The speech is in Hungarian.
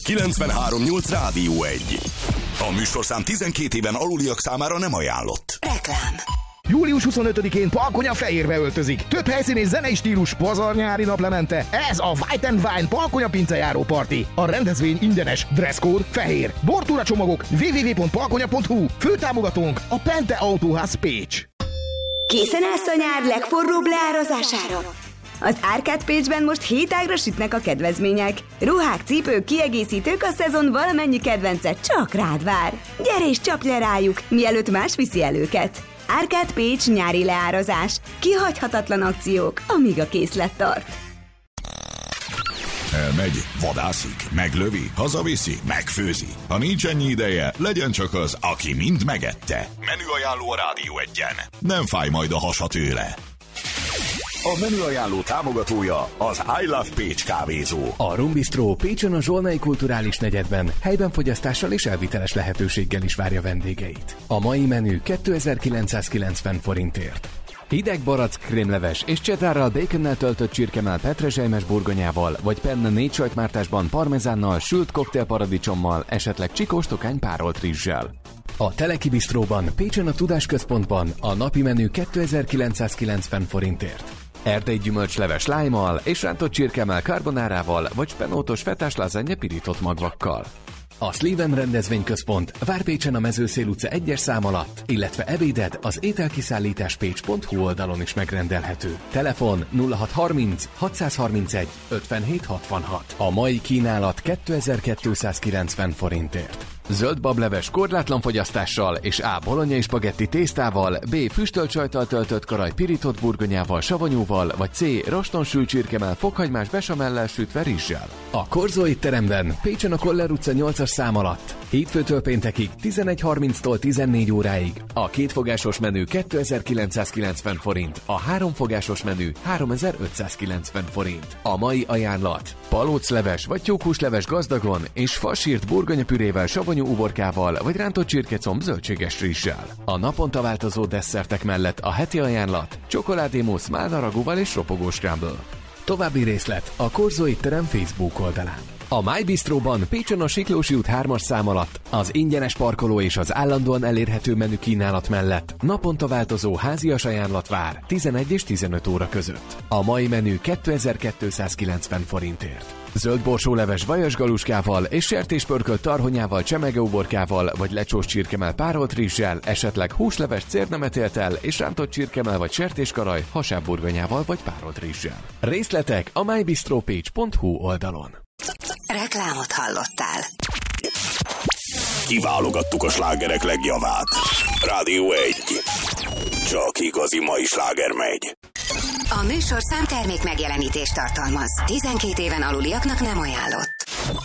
93.8 Rádió 1. A műsorszám 12 éven aluliak számára nem ajánlott. Reklám. Július 25-én Palkonya-Fehérbe öltözik. Több helyszín és zenei stílus, pazar nyári naplemente. Ez a White and Wine Palkonya pincejáró party. A rendezvény ingyenes, dresscode fehér. Bortúra csomagok www.palkonya.hu. Főtámogatónk a Pente Autóház Pécs. Készen állsz a nyár legforróbb leárazására? Az Árkád Pécsben most 7 ágra sütnek a kedvezmények. Ruhák, cipők, kiegészítők, a szezon valamennyi kedvence csak rád vár. Gyere és csapj le rájuk, mielőtt más viszi el őket. Árkád Pécs nyári leárazás. Kihagyhatatlan akciók, amíg a készlet tart. Elmegy, vadászik, meglövi, hazaviszi, megfőzi. Ha nincs ennyi ideje, legyen csak az, aki mind megette. Menüajánló a Rádió 1-en. Nem fáj majd a hasa tőle. A menüajánló támogatója az I Love Pécs kávézó. A Rum Bistro Pécsen a Zsolnai Kulturális Negyedben helyben fogyasztással és elviteles lehetőséggel is várja vendégeit. A mai menü 2990 forintért. Hideg barack, krémleves és csedárral, baconnel töltött csirkemell petrezselymes burgonyával, vagy penne 4 sajtmártásban parmezánnal, sült koktélparadicsommal, esetleg csikós tokány párolt rizssel. A Teleki Bistróban, Pécsen a Tudásközpontban a napi menü 2990 forintért. Erdei gyümölcsleves lájmmal és rántott csirkemell carbonárával, vagy spenótos fetás lasagne pirított magvakkal. A Sliven rendezvényközpont Várpécsen a Mezőszél utca 1-es szám alatt, illetve ebéded az ételkiszállításpécs.hu oldalon is megrendelhető. Telefon 0630 631 5766. A mai kínálat 2290 forintért. Zöld bableves korlátlan fogyasztással és A. bolonyai spagetti tésztával, B. füstölt sajttal töltött karaj pirított burgonyával, savanyúval, vagy C. rostonsült csirkemell fokhagymás besamellel sütve rizssel. A Korzó étteremben Pécsen a Koller utca 8-as szám alatt hétfőtől péntekig 11:30-tól 14 óráig a kétfogásos menü 2990 forint, a háromfogásos menü 3590 forint. A mai ajánlat: palócleves vagy tyúkhúsleves gazdagon és fasírt burgonyapürével, savanyú uborkával vagy rántott csirkecomb zöldséges rizssel. A naponta változó desszertek mellett a heti ajánlat: csokoládémusz málnaragúval és ropogó scramble. További részlet a Korzó étterem Facebook oldalán. A My Bistróban Pécsen a Siklósi út 3-as szám alatt az ingyenes parkoló és az állandóan elérhető menü kínálat mellett naponta változó házias ajánlat vár 11 és 15 óra között. A mai menü 2290 forintért. Zöld borsóleves vajas galuskával és sertéspörkölt tarhonyával, csemegeuborkával vagy lecsós csirkemell párolt rizssel, esetleg húsleves cérnemetéltel és rántott csirkemell vagy sertéskaraj hasábburgonyával vagy párolt rizssel. Részletek a mybistropage.hu oldalon. Reklámot hallottál. Kiválogattuk a slágerek legjavát. Rádió 1. Csak igazi mai sláger megy. A műsorszám termék megjelenítést tartalmaz. 12 éven aluliaknak nem ajánlott.